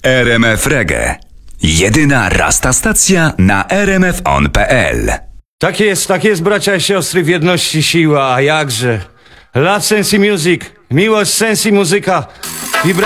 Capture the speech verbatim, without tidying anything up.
R M F Reggae. Jedyna rasta stacja na r m f on kropka p l. Tak jest, tak jest, bracia i siostry, w jedności siła, a jakże. Lat Sensi Music, miłość Sensi Muzyka. Vibra